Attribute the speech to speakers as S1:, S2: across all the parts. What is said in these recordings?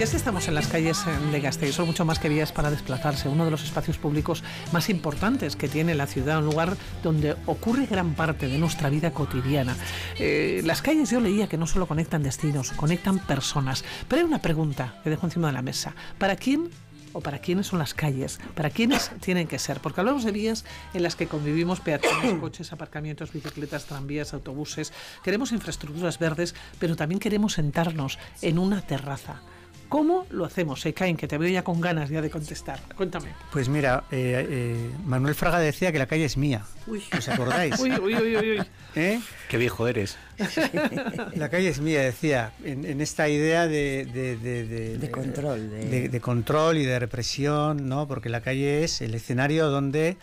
S1: Ya estamos en las calles de Gasteiz, son mucho más que vías para desplazarse, uno de los espacios públicos más importantes que tiene la ciudad, un lugar donde ocurre gran parte de nuestra vida cotidiana. Las calles, yo leía que no solo conectan destinos, conectan personas. Pero hay una pregunta que dejo encima de la mesa. ¿Para quién o para quiénes son las calles? ¿Para quiénes tienen que ser? Porque hablamos de vías en las que convivimos peatones, coches, aparcamientos, bicicletas, tranvías, autobuses. Queremos infraestructuras verdes, pero también queremos sentarnos en una terraza. ¿Cómo lo hacemos? Ekain, que te veo ya con ganas ya de contestar. Cuéntame.
S2: Pues mira, Manuel Fraga decía que la calle es mía.
S1: Uy.
S2: ¿Os acordáis?
S1: Uy.
S3: Qué viejo eres.
S2: La calle es mía, decía, en esta idea de control. De control y de represión, ¿no? Porque la calle es el escenario donde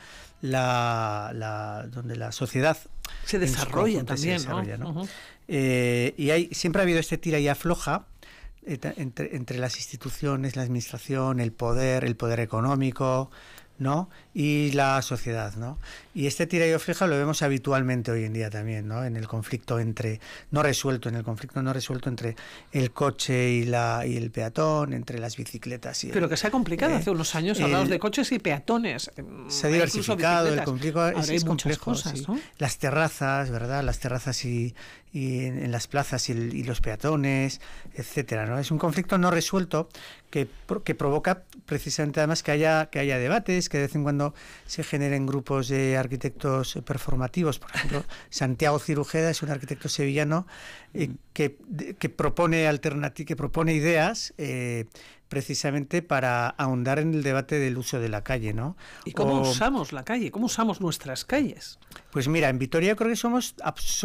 S2: donde la sociedad
S1: se desarrolla también,
S2: ¿no? Uh-huh. Y siempre ha habido este tira y afloja entre las instituciones, la administración, el poder económico, ¿no? Y la sociedad, ¿no? Y este tira y afloja lo vemos habitualmente hoy en día también, ¿no? En el conflicto no resuelto entre el coche y el peatón, entre las bicicletas y
S1: pero que se ha complicado. Hace unos años hablábamos de coches y peatones.
S2: Se ha diversificado, el conflicto es complejo,
S1: cosas,
S2: sí.
S1: ¿no?
S2: Las terrazas, ¿verdad? Las terrazas y en las plazas y los peatones, etcétera, ¿no? Es un conflicto no resuelto que provoca precisamente además que haya debates, que de vez en cuando se generen grupos de arquitectos performativos. Por ejemplo, Santiago Cirujeda es un arquitecto sevillano que propone ideas precisamente para ahondar en el debate del uso de la calle, ¿no?
S1: ¿Y cómo usamos la calle? ¿Cómo usamos nuestras calles?
S2: Pues mira, en Vitoria creo que somos